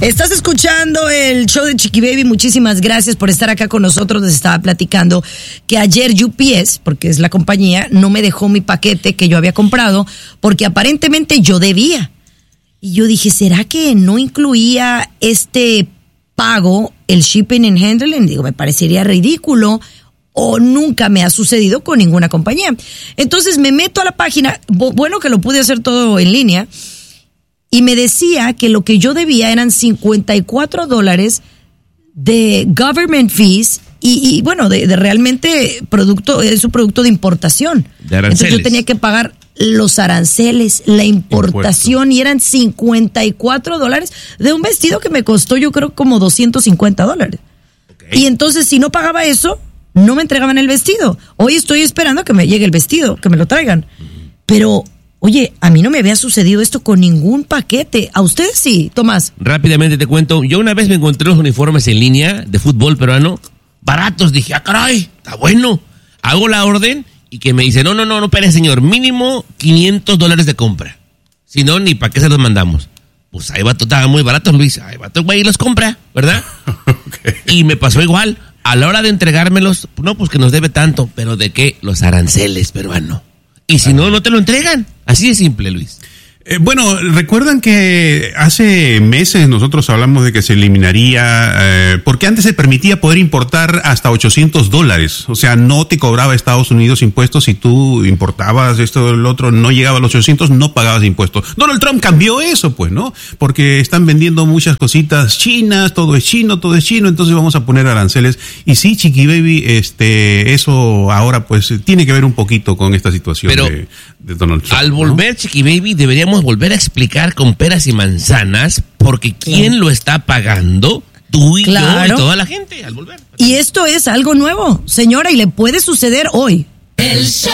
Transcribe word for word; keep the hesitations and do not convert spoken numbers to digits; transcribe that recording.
Estás escuchando el show de Chiqui Baby. Muchísimas gracias por estar acá con nosotros. Les estaba platicando que ayer U P S, porque es la compañía, no me dejó mi paquete que yo había comprado porque aparentemente yo debía. Y yo dije, ¿será que no incluía este pago el shipping and handling? Digo, me parecería ridículo o nunca me ha sucedido con ninguna compañía. Entonces me meto a la página, bueno que lo pude hacer todo en línea, y me decía que lo que yo debía eran cincuenta y cuatro dólares de government fees y, y bueno, de, de realmente producto, es un producto de importación. De aranceles. Entonces yo tenía que pagar los aranceles, la importación, Impuesto. Y eran cincuenta y cuatro dólares de un vestido que me costó yo creo como doscientos cincuenta dólares. Okay. Y entonces si no pagaba eso, no me entregaban el vestido. Hoy estoy esperando que me llegue el vestido, que me lo traigan. Uh-huh. Pero, oye, a mí no me había sucedido esto con ningún paquete. ¿A ustedes sí, Tomás? Rápidamente te cuento. Yo una vez me encontré los uniformes en línea de fútbol peruano, baratos. Dije, ah, caray, está bueno. Hago la orden y que me dice, no, no, no, no, espere, señor, mínimo quinientos dólares de compra. Si no, ni para qué se los mandamos. Pues ahí va, estaban muy baratos, Luis. Ahí va, güey, y los compra, ¿verdad? Okay. Y me pasó igual. A la hora de entregármelos, no, pues que nos debe tanto, pero ¿de qué? Los aranceles, peruano. Y si no, no te lo entregan. Así de simple, Luis. Eh, bueno, recuerdan que hace meses nosotros hablamos de que se eliminaría, eh, porque antes se permitía poder importar hasta ochocientos dólares. O sea, no te cobraba Estados Unidos impuestos si tú importabas esto o el otro, no llegaba a los ochocientos, no pagabas impuestos. Donald Trump cambió eso, pues, ¿no? Porque están vendiendo muchas cositas chinas, todo es chino, todo es chino, entonces vamos a poner aranceles. Y sí, Chiqui Baby, este, eso ahora pues tiene que ver un poquito con esta situación Pero de, de Donald Trump. Al volver, ¿no? Chiqui Baby, deberíamos volver a explicar con peras y manzanas, porque ¿quién claro. lo está pagando? Tú y claro. yo y toda la gente al volver. Y esto es algo nuevo, señora, y le puede suceder hoy. El show